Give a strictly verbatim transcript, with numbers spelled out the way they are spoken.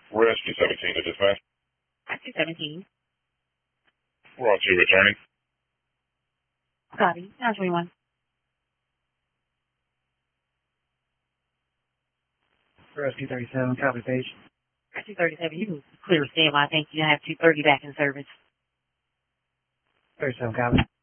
We're S P seventeen to dispatch. S P seventeen. We're on to returning. Copy. nine twenty-one. For S P thirty-seven, copy page. S P thirty-seven, you can clear standby. Thank you. I have two thirty back in service. thirty-seven, copy.